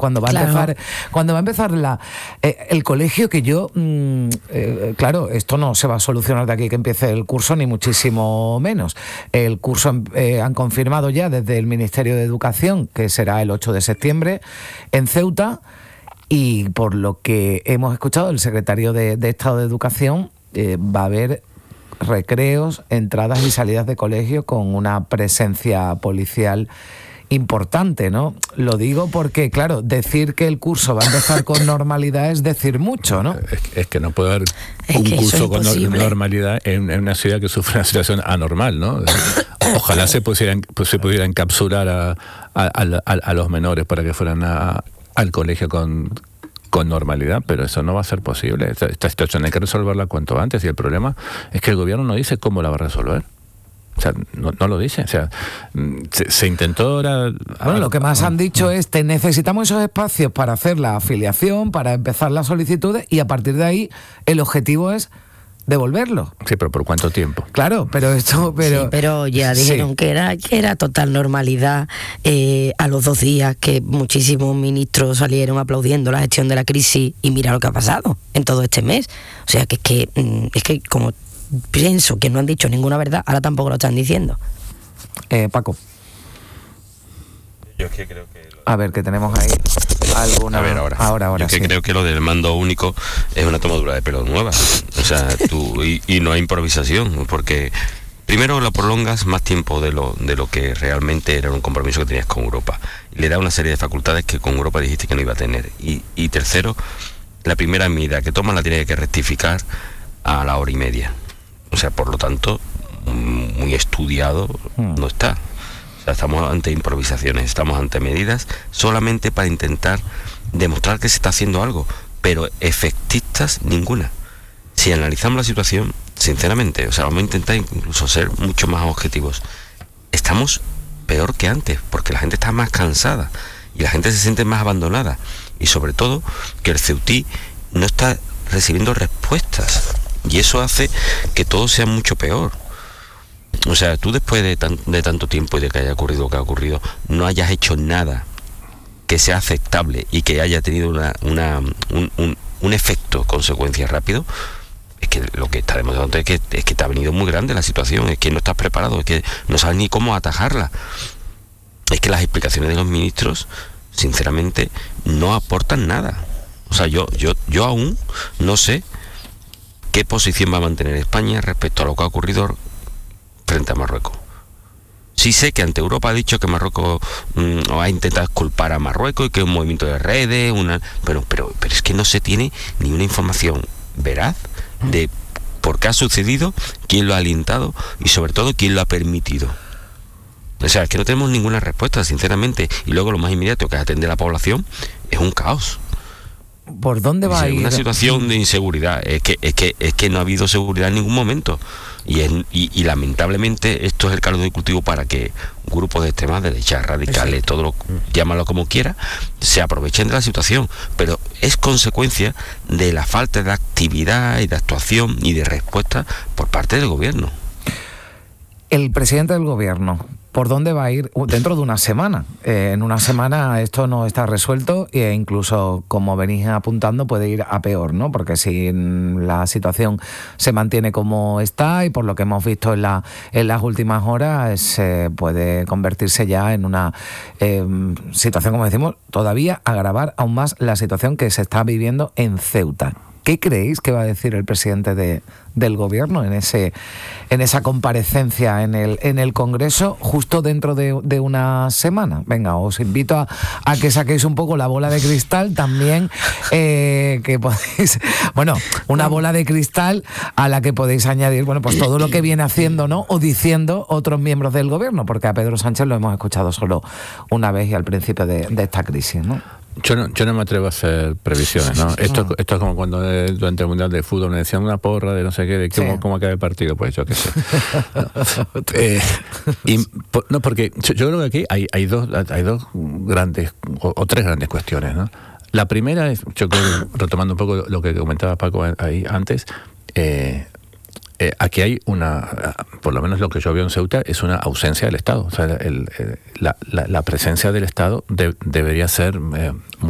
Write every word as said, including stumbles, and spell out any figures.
cuando va claro. a empezar, cuando va a empezar la, eh, el colegio, que yo, mmm, eh, claro, esto no se va a solucionar de aquí que empiece el curso, ni muchísimo menos. El curso eh, han confirmado ya desde el Ministerio de Educación que será el ocho de septiembre en Ceuta, y por lo que hemos escuchado del secretario de, de Estado de Educación, eh, va a haber recreos, entradas y salidas de colegio con una presencia policial importante, ¿no? Lo digo porque, claro, decir que el curso va a empezar con normalidad es decir mucho, ¿no? Es, es que no puede haber es un que curso con normalidad en, en una ciudad que sufre una situación anormal, ¿no? Ojalá se pudiera, pues, se pudiera encapsular a, a, a, a los menores para que fueran a, al colegio con... con normalidad, pero eso no va a ser posible. Esta, esta situación hay que resolverla cuanto antes, y el problema es que el gobierno no dice cómo la va a resolver. O sea, no, no lo dice. O sea, se, se intentó ahora... Bueno, lo que más han dicho es que necesitamos esos espacios para hacer la afiliación, para empezar las solicitudes, y a partir de ahí el objetivo es devolverlo. Sí, pero ¿por cuánto tiempo? Claro, pero esto... Pero, sí, pero ya dijeron sí. que era que era total normalidad. Eh, a los dos días que muchísimos ministros salieron aplaudiendo la gestión de la crisis, y mira lo que ha pasado en todo este mes. O sea, que es que, es que como pienso que no han dicho ninguna verdad, ahora tampoco lo están diciendo. Eh, Paco. Yo es que creo que... A ver, que tenemos ahí alguna... A ver, ahora. Ahora, ahora, Yo es que sí. creo que lo del mando único es una tomadura de pelo nueva. O sea, tú... Y, y no hay improvisación, porque... Primero, la prolongas más tiempo de lo, de lo que realmente era un compromiso que tenías con Europa. Y le da una serie de facultades que con Europa dijiste que no iba a tener. Y, y tercero, la primera medida que tomas la tiene que rectificar a la hora y media. O sea, por lo tanto, muy estudiado no está. O sea, estamos ante improvisaciones, estamos ante medidas solamente para intentar demostrar que se está haciendo algo, pero efectistas ninguna. Si analizamos la situación, sinceramente, o sea, vamos a intentar incluso ser mucho más objetivos. Estamos peor que antes, porque la gente está más cansada y la gente se siente más abandonada. Y sobre todo, que el Ceutí no está recibiendo respuestas. Y eso hace que todo sea mucho peor. O sea, tú después de, tan, de tanto tiempo y de que haya ocurrido lo que ha ocurrido, no hayas hecho nada que sea aceptable y que haya tenido una, una, un, un, un efecto, consecuencia rápido, es que lo que está demostrando es que, es que te ha venido muy grande la situación, es que no estás preparado, es que no sabes ni cómo atajarla. Es que las explicaciones de los ministros, sinceramente, no aportan nada. O sea, yo, yo, yo aún no sé qué posición va a mantener España respecto a lo que ha ocurrido frente a Marruecos. Sí sé que ante Europa ha dicho que Marruecos mmm, va a intentar culpar a Marruecos y que es un movimiento de redes, una, pero, pero, pero es que no se tiene ni una información veraz de por qué ha sucedido, quién lo ha alentado y sobre todo quién lo ha permitido. O sea, es que no tenemos ninguna respuesta, sinceramente, y luego lo más inmediato que es atender a la población es un caos. ¿Por dónde va o sea, a ir? Una situación de inseguridad, es que, es que, es que no ha habido seguridad en ningún momento. Y, es, y, y lamentablemente esto es el caldo de cultivo para que grupos de extremas derechas, radicales, sí. todo lo, llámalo como quiera, se aprovechen de la situación, pero es consecuencia de la falta de actividad y de actuación y de respuesta por parte del gobierno. El presidente del gobierno, ¿por dónde va a ir dentro de una semana? Eh, en una semana esto no está resuelto e incluso, como venís apuntando, puede ir a peor, ¿no? Porque si la situación se mantiene como está y por lo que hemos visto en, la, en las últimas horas, eh, puede convertirse ya en una eh, situación, como decimos, todavía agravar aún más la situación que se está viviendo en Ceuta. ¿Qué creéis que va a decir el presidente de, del gobierno en ese en esa comparecencia en el en el Congreso justo dentro de, de una semana? Venga, os invito a, a que saquéis un poco la bola de cristal también, eh, que podéis, bueno, una bola de cristal a la que podéis añadir, bueno, pues todo lo que viene haciendo, ¿no? O diciendo otros miembros del gobierno, porque a Pedro Sánchez lo hemos escuchado solo una vez y al principio de, de esta crisis, ¿no? Yo no, yo no me atrevo a hacer previsiones, ¿no? Esto, esto es como cuando eh, durante el Mundial de Fútbol me decían una porra de no sé qué, de cómo, sí. cómo acaba el partido, pues yo qué sé. No. Eh, y, por, no, porque yo, yo creo que aquí hay, hay, dos, hay dos grandes, o, o tres grandes cuestiones, ¿no? La primera es, yo creo, retomando un poco lo que comentaba Paco ahí antes, eh, Eh, aquí hay una, por lo menos lo que yo veo en Ceuta, es una ausencia del Estado. O sea, el, el, la, la, la presencia del Estado de, debería ser eh, muy